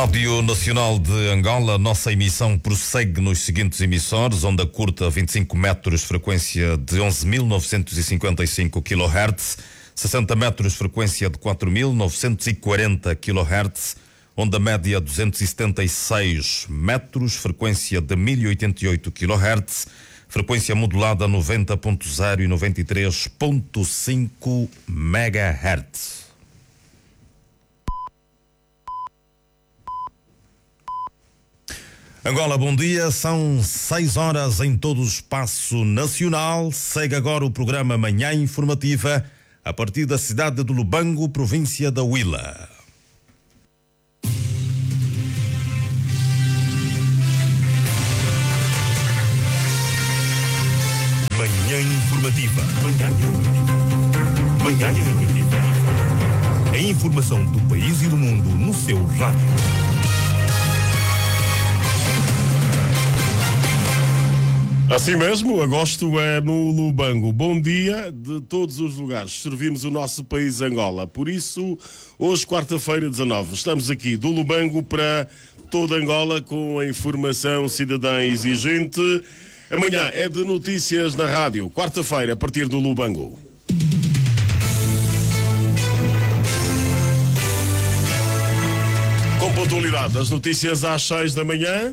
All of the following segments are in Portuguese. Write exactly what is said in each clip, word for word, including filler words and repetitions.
Rádio Nacional de Angola, nossa emissão prossegue nos seguintes emissores: onda curta vinte e cinco metros, frequência de onze mil novecentos e cinquenta e cinco quilohertz, sessenta metros, frequência de quatro mil novecentos e quarenta quilohertz, onda média duzentos e setenta e seis metros, frequência de mil e oitenta e oito quilohertz, frequência modulada noventa ponto zero e noventa e três ponto cinco megahertz. Angola, bom dia, são seis horas em todo o espaço nacional. Segue agora o programa Manhã Informativa, a partir da cidade de Lubango, província da Huila. Manhã Informativa. Manhã Informativa. Manhã Informativa. A informação do país e do mundo no seu rádio. Assim mesmo, agosto é no Lubango. Bom dia de todos os lugares. Servimos o nosso país, Angola. Por isso, hoje, quarta-feira, dezanove, estamos aqui do Lubango para toda Angola com a informação cidadã exigente. Amanhã é de notícias na rádio. Quarta-feira, a partir do Lubango. Com pontualidade, as notícias às seis da manhã.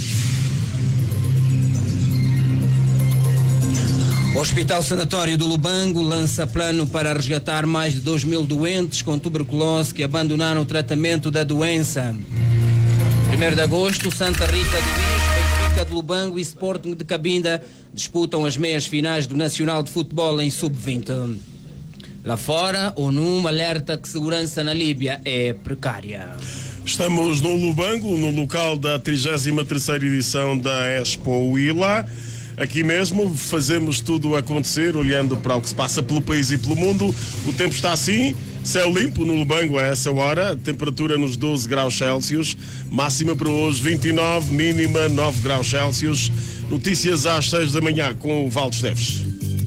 O Hospital Sanatório do Lubango lança plano para resgatar mais de dois mil doentes com tuberculose que abandonaram o tratamento da doença. primeiro de agosto, Santa Rita do Luís, Benfica de Lubango e Sporting de Cabinda disputam as meias finais do Nacional de Futebol em sub vinte. Lá fora, o ONU alerta que segurança na Líbia é precária. Estamos no Lubango, no local da trigésima terceira edição da Expo Huila. Aqui mesmo fazemos tudo acontecer, olhando para o que se passa pelo país e pelo mundo. O tempo está assim, céu limpo no Lubango a essa hora, temperatura nos doze graus Celsius, máxima para hoje vinte e nove, mínima nove graus Celsius. Notícias às seis da manhã com o Valdes Neves.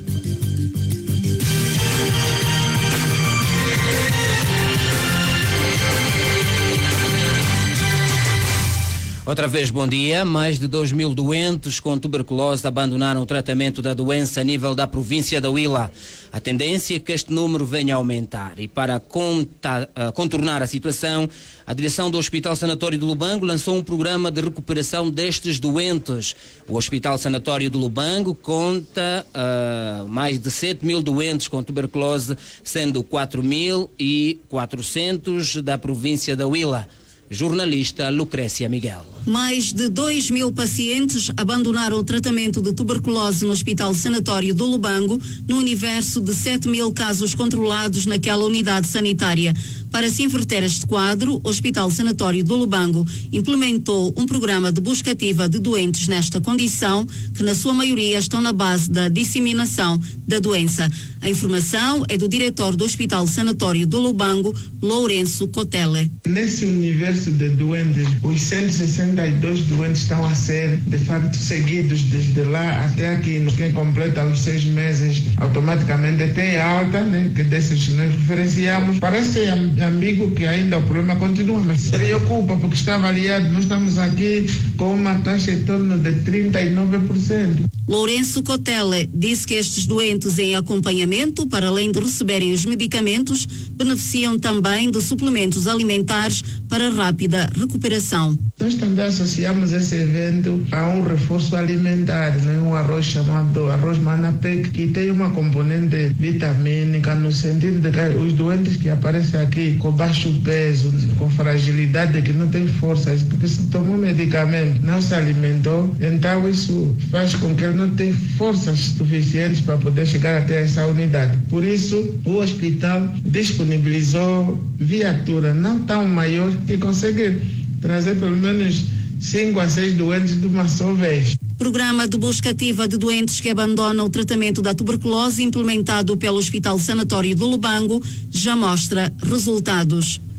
Outra vez, bom dia. Mais de dois mil doentes com tuberculose abandonaram o tratamento da doença a nível da província da Huila. A tendência é que este número venha a aumentar. E para conta, uh, contornar a situação, a direção do Hospital Sanatório do Lubango lançou um programa de recuperação destes doentes. O Hospital Sanatório do Lubango conta uh, mais de sete mil doentes com tuberculose, sendo quatro mil e quatrocentos da província da Huila. Jornalista Lucrécia Miguel. Mais de dois mil pacientes abandonaram o tratamento de tuberculose no Hospital Sanatório do Lubango, no universo de sete mil casos controlados naquela unidade sanitária. Para se inverter este quadro, o Hospital Sanatório do Lubango implementou um programa de busca ativa de doentes nesta condição, que na sua maioria estão na base da disseminação da doença. A informação é do diretor do Hospital Sanatório do Lubango, Lourenço Cotele. Nesse universo de doentes, os cento e sessenta e dois doentes estão a ser, de facto, seguidos desde lá até aqui. Quem completa os seis meses, automaticamente tem alta, né, que desses nós referenciamos. Parece amigo que ainda o problema continua, mas preocupa porque está avaliado. Nós estamos aqui com uma taxa em torno de trinta e nove por cento. Lourenço Cotele disse que estes doentes em acompanhamento, para além de receberem os medicamentos, beneficiam também de suplementos alimentares para rápida recuperação. Nós também associamos esse evento a um reforço alimentar, né? Um arroz chamado arroz Manapec, que tem uma componente vitamínica, no sentido de que os doentes que aparecem aqui com baixo peso, com fragilidade, que não tem forças, porque se tomou medicamento, não se alimentou, então isso faz com que ele não tenha forças suficientes para poder chegar até essa unidade. Por isso, o hospital disponibilizou viatura não tão maior que consegue trazer pelo menos cinco a seis doentes de uma só vez. Programa de busca ativa de doentes que abandonam o tratamento da tuberculose implementado pelo Hospital Sanatório do Lubango já mostra resultados.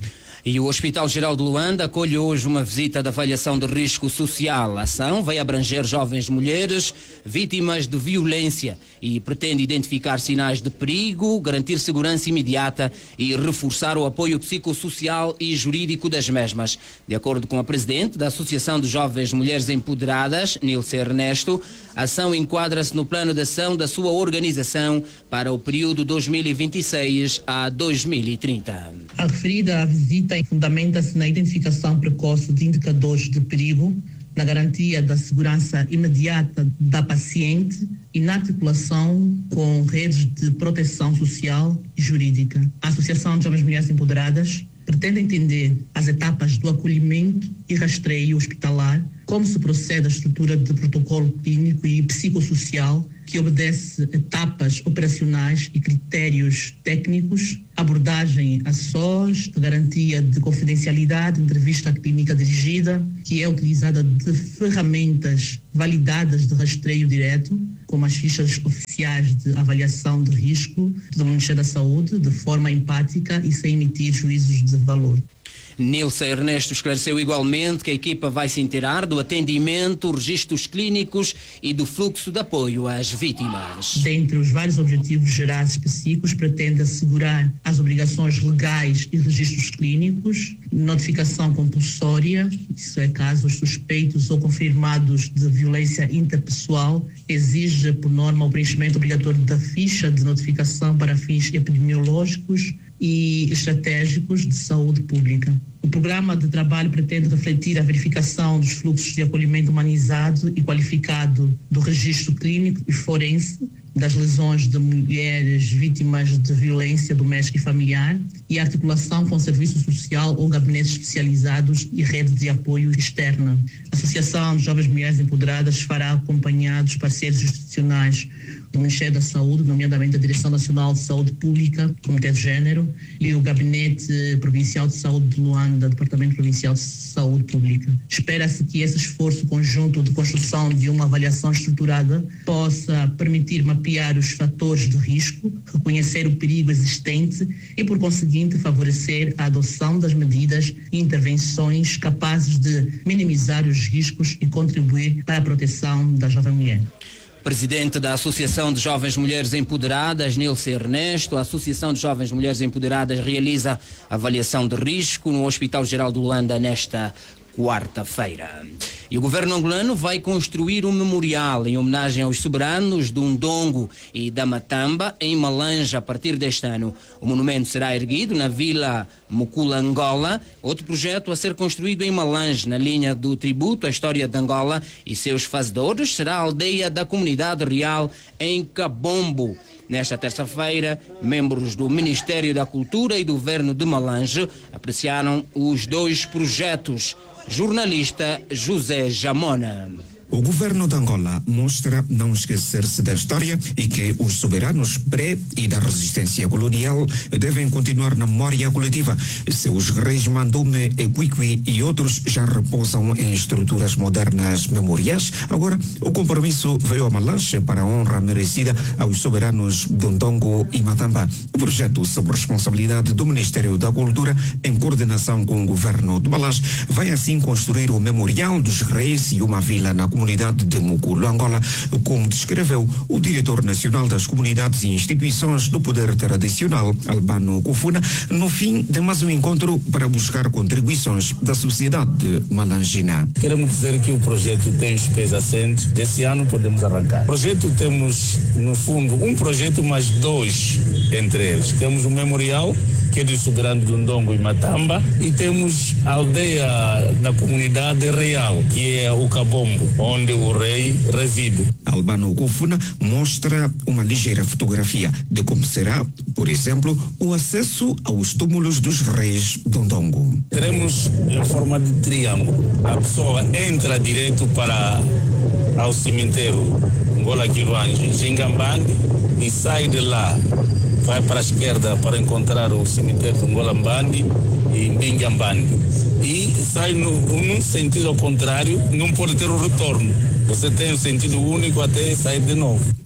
E o Hospital Geral de Luanda acolhe hoje uma visita de avaliação de risco social. A ação vai abranger jovens mulheres vítimas de violência e pretende identificar sinais de perigo, garantir segurança imediata e reforçar o apoio psicossocial e jurídico das mesmas. De acordo com a presidente da Associação de Jovens Mulheres Empoderadas, Nilce Ernesto, a ação enquadra-se no plano de ação da sua organização para o período dois mil e vinte e seis a dois mil e trinta. A referida visita fundamenta-se na identificação precoce de indicadores de perigo, na garantia da segurança imediata da paciente e na articulação com redes de proteção social e jurídica. A Associação de Jovens Mulheres Empoderadas pretende entender as etapas do acolhimento e rastreio hospitalar, como se procede a estrutura de protocolo clínico e psicossocial que obedece etapas operacionais e critérios técnicos, abordagem a sós, garantia de confidencialidade, entrevista clínica dirigida, que é utilizada de ferramentas validadas de rastreio direto, como as fichas oficiais de avaliação de risco do Ministério da Saúde, de forma empática e sem emitir juízos de valor. Nilce Ernesto esclareceu igualmente que a equipa vai se inteirar do atendimento, registros clínicos e do fluxo de apoio às vítimas. Dentre os vários objetivos gerais específicos, pretende assegurar as obrigações legais e registros clínicos, notificação compulsória, isso é caso os suspeitos ou confirmados de violência interpessoal, exige por norma o preenchimento obrigatório da ficha de notificação para fins epidemiológicos e estratégicos de saúde pública. O programa de trabalho pretende refletir a verificação dos fluxos de acolhimento humanizado e qualificado do registro clínico e forense das lesões de mulheres vítimas de violência doméstica e familiar e articulação com serviço social ou gabinetes especializados e rede de apoio externa. A Associação de Jovens Mulheres Empoderadas fará acompanhar dos parceiros institucionais do Ministério da Saúde, nomeadamente a Direção Nacional de Saúde Pública, Comitê de Gênero e o Gabinete Provincial de Saúde de Luanda, Departamento Provincial de Saúde Pública. Espera-se que esse esforço conjunto de construção de uma avaliação estruturada possa permitir mapear os fatores de risco, reconhecer o perigo existente e, por conseguinte, favorecer a adoção das medidas e intervenções capazes de minimizar os riscos e contribuir para a proteção da jovem mulher. Presidente da Associação de Jovens Mulheres Empoderadas, Nilce Ernesto, a Associação de Jovens Mulheres Empoderadas realiza avaliação de risco no Hospital Geral de Luanda nesta quarta-feira. E o governo angolano vai construir um memorial em homenagem aos soberanos do Ndongo e da Matamba em Malanje a partir deste ano. O monumento será erguido na Vila Mukula, Angola. Outro projeto a ser construído em Malanje, na linha do tributo à história de Angola e seus fazedores, será a aldeia da comunidade real em Cabombo. Nesta terça-feira, membros do Ministério da Cultura e do Governo de Malanje apreciaram os dois projetos. Jornalista José Jamona. O governo de Angola mostra não esquecer-se da história e que os soberanos pré e da resistência colonial devem continuar na memória coletiva. Seus reis Mandume, Equiqui e outros já repousam em estruturas modernas memoriais. Agora, o compromisso veio a Malanje para a honra merecida aos soberanos de Ndongo e Matamba. O projeto, sob responsabilidade do Ministério da Cultura, em coordenação com o governo de Malanje, vai assim construir o Memorial dos Reis e uma vila na comunidade de Mukula, Angola, como descreveu o diretor nacional das comunidades e instituições do poder tradicional, Albano Kufuna, no fim de mais um encontro para buscar contribuições da sociedade malangina. Queremos dizer que o projeto tem os pés assentes. Desse ano podemos arrancar. O projeto temos, no fundo, um projeto mais dois entre eles. Temos o memorial, que é do soberano do Ndongo e Matamba, e temos a aldeia da comunidade real, que é o Cabombo, onde o rei reside. Albano Kufuna mostra uma ligeira fotografia de como será, por exemplo, o acesso aos túmulos dos reis do Ndongo. Teremos em forma de triângulo. A pessoa entra direito para ao cemitério Ngola Kivanji, Jingambandi, e sai de lá, vai para a esquerda para encontrar o cemitério de Ngolambandi e Mbingambandi. E sai no, num sentido ao contrário, não pode ter o retorno. Você tem o sentido único até sair de novo.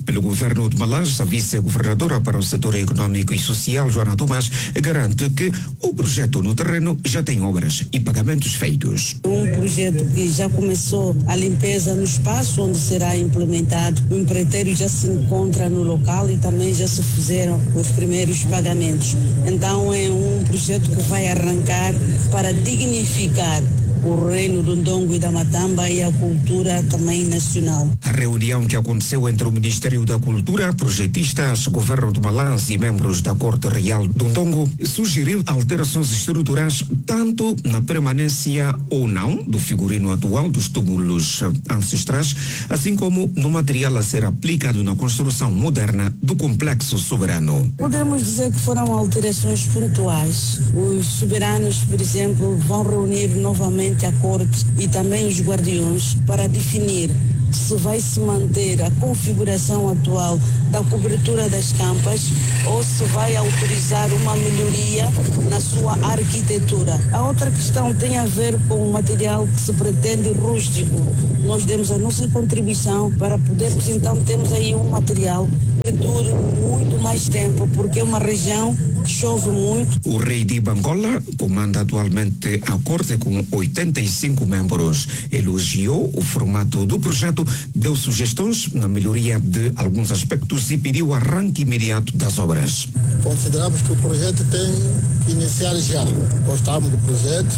pelo governo de Malange. A vice-governadora para o setor econômico e social, Joana Tomás, garante que o projeto no terreno já tem obras e pagamentos feitos. Um projeto que já começou a limpeza no espaço onde será implementado. O empreiteiro já se encontra no local e também já se fizeram os primeiros pagamentos. Então é um projeto que vai arrancar para dignificar o reino do Ndongo e da Matamba e a cultura também nacional. A reunião que aconteceu entre o Ministério da Cultura, projetistas, governo de Malange e membros da Corte Real do Ndongo sugeriu alterações estruturais tanto na permanência ou não do figurino atual dos túmulos ancestrais, assim como no material a ser aplicado na construção moderna do complexo soberano. Podemos dizer que foram alterações pontuais. Os soberanos, por exemplo, vão reunir novamente a corte e também os guardiões para definir se vai se manter a configuração atual da cobertura das campas ou se vai autorizar uma melhoria na sua arquitetura. A outra questão tem a ver com o material que se pretende rústico. Nós demos a nossa contribuição para podermos, então, temos aí um material que dure muito mais tempo, porque é uma região que chove muito. O rei de Bangola comanda atualmente a corte com oitenta e cinco membros. Elogiou o formato do projeto, deu sugestões na melhoria de alguns aspectos e pediu arranque imediato das obras. Consideramos que o projeto tem que iniciar já. Gostamos do projeto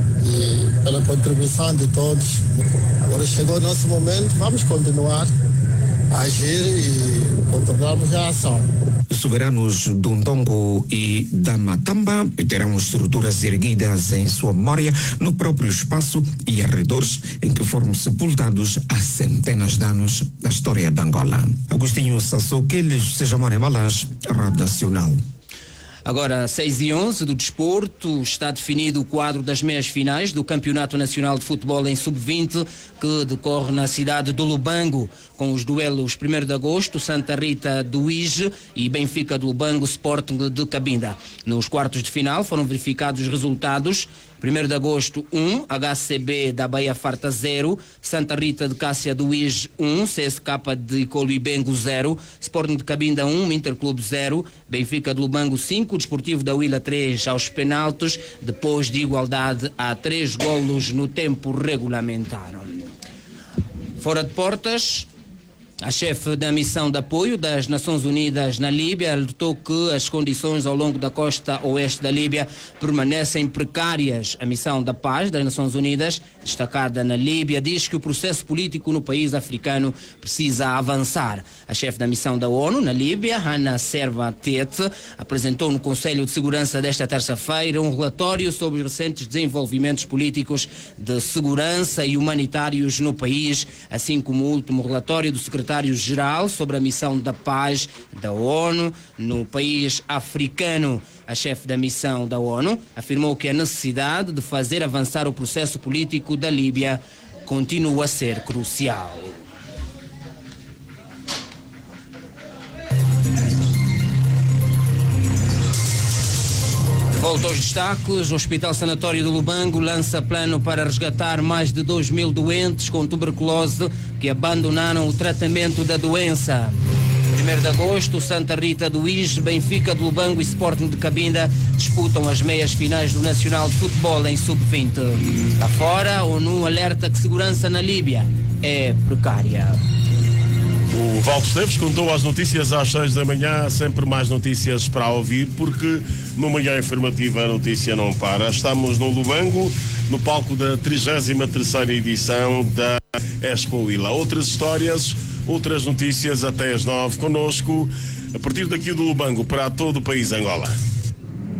e pela contribuição de todos. Agora chegou o nosso momento, vamos continuar a agir e controlarmos a ação. Os soberanos do Ndongo e da Matamba terão estruturas erguidas em sua memória no próprio espaço e arredores em que foram sepultados há centenas de anos da história de Angola. Agostinho Sassoqueles, seja Mané Malange, Rádio Nacional. Agora, seis e onze do desporto, está definido o quadro das meias finais do Campeonato Nacional de Futebol em sub vinte, que decorre na cidade do Lubango, com os duelos primeiro de agosto, Santa Rita do Uíge e Benfica do Lubango, Sporting de Cabinda. Nos quartos de final foram verificados os resultados. primeiro de agosto, um, H C B da Baía Farta zero, Santa Rita de Cássia do Uíge um, C S K de Coluibengo zero, Sporting de Cabinda um, Interclube zero, Benfica de Lubango cinco, Desportivo da Huila três aos penaltis, depois de igualdade a três golos no tempo regulamentar. Fora de portas, a chefe da missão de apoio das Nações Unidas na Líbia alertou que as condições ao longo da costa oeste da Líbia permanecem precárias. A missão da paz das Nações Unidas, destacada na Líbia, diz que o processo político no país africano precisa avançar. A chefe da missão da ONU na Líbia, Hannah Serva Tete, apresentou no Conselho de Segurança desta terça-feira um relatório sobre os recentes desenvolvimentos políticos de segurança e humanitários no país, assim como o último relatório do secretário Secretário-Geral sobre a missão da paz da ONU no país africano. A chefe da missão da ONU afirmou que a necessidade de fazer avançar o processo político da Líbia continua a ser crucial. Volta aos destaques. O Hospital Sanatório do Lubango lança plano para resgatar mais de dois mil doentes com tuberculose que abandonaram o tratamento da doença. primeiro de agosto, Santa Rita do Uíge, Benfica de Lubango e Sporting de Cabinda disputam as meias finais do Nacional de Futebol em sub vinte. Lá fora, a ONU alerta que segurança na Líbia é precária. O Valdo Esteves contou as notícias às seis da manhã, sempre mais notícias para ouvir, porque no Manhã Informativa a notícia não para. Estamos no Lubango, no palco da trigésima terceira edição da Expo Huila. Outras histórias, outras notícias até às nove, connosco, a partir daqui do Lubango para todo o país Angola.